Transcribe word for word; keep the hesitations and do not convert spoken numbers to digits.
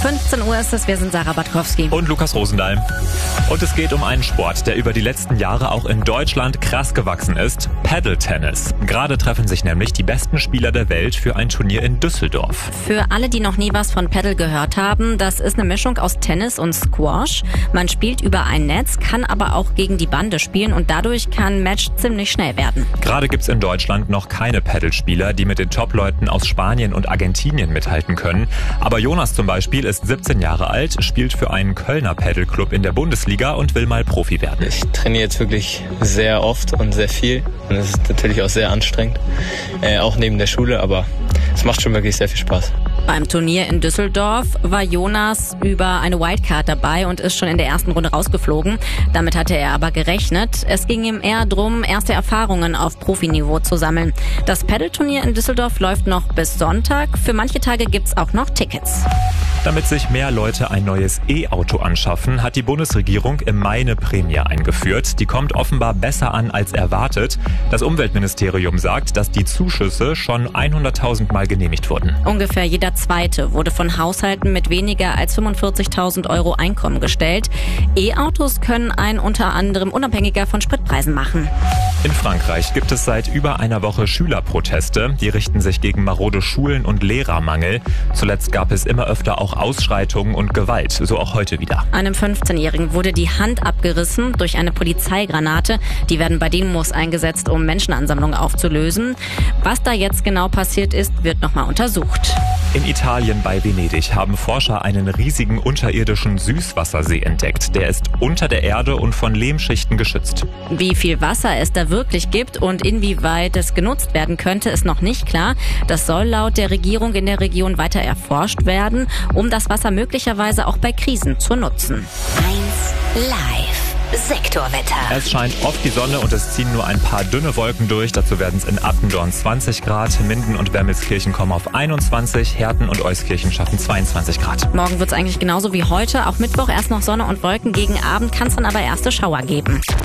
fünfzehn Uhr ist es, wir sind Sarah Batkowski. Und Lukas Rosendahl. Und es geht um einen Sport, der über die letzten Jahre auch in Deutschland krass gewachsen ist. Paddle-Tennis. Gerade treffen sich nämlich die besten Spieler der Welt für ein Turnier in Düsseldorf. Für alle, die noch nie was von Paddle gehört haben, das ist eine Mischung aus Tennis und Squash. Man spielt über ein Netz, kann aber auch gegen die Bande spielen und dadurch kann ein Match ziemlich schnell werden. Gerade gibt's in Deutschland noch keine Paddle-Spieler, die mit den Top-Leuten aus Spanien und Argentinien mithalten können. Aber Jonas zum Beispiel ist siebzehn Jahre alt, spielt für einen Kölner Paddle-Club in der Bundesliga und will mal Profi werden. Ich trainiere jetzt wirklich sehr oft und sehr viel und es ist natürlich auch sehr anstrengend, äh, auch neben der Schule, aber es macht schon wirklich sehr viel Spaß. Beim Turnier in Düsseldorf war Jonas über eine Wildcard dabei und ist schon in der ersten Runde rausgeflogen. Damit hatte er aber gerechnet. Es ging ihm eher darum, erste Erfahrungen auf Profiniveau zu sammeln. Das Paddle-Turnier in Düsseldorf läuft noch bis Sonntag. Für manche Tage gibt's auch noch Tickets. Damit sich mehr Leute ein neues E-Auto anschaffen, hat die Bundesregierung im Mai eine Prämie eingeführt. Die kommt offenbar besser an als erwartet. Das Umweltministerium sagt, dass die Zuschüsse schon hunderttausend Mal genehmigt wurden. Ungefähr jeder Zweite wurde von Haushalten mit weniger als fünfundvierzigtausend Euro Einkommen gestellt. E-Autos können einen unter anderem unabhängiger von Spritpreisen machen. In Frankreich gibt es seit über einer Woche Schülerproteste. Die richten sich gegen marode Schulen und Lehrermangel. Zuletzt gab es immer öfter auch Ausschreitungen und Gewalt, so auch heute wieder. Einem fünfzehnjährigen wurde die Hand abgerissen durch eine Polizeigranate. Die werden bei Demos eingesetzt, um Menschenansammlungen aufzulösen. Was da jetzt genau passiert ist, wird nochmal untersucht. In Italien bei Venedig haben Forscher einen riesigen unterirdischen Süßwassersee entdeckt. Der ist unter der Erde und von Lehmschichten geschützt. Wie viel Wasser es da wirklich gibt und inwieweit es genutzt werden könnte, ist noch nicht klar. Das soll laut der Regierung in der Region weiter erforscht werden, um das Wasser möglicherweise auch bei Krisen zu nutzen. eins Live. Sektorwetter. Es scheint oft die Sonne und es ziehen nur ein paar dünne Wolken durch. Dazu werden es in Attendorn zwanzig Grad, Minden und Wermelskirchen kommen auf einundzwanzig, Herten und Euskirchen schaffen zweiundzwanzig Grad. Morgen wird es eigentlich genauso wie heute. Auch Mittwoch erst noch Sonne und Wolken. Gegen Abend kann es dann aber erste Schauer geben.